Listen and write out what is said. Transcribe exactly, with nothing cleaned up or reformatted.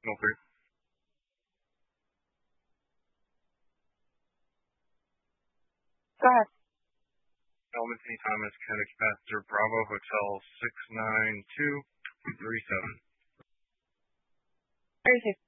Signal three. Go ahead. Element T Thomas, Kinetic Passenger Bravo Hotel six nine two three seven. thirty-six.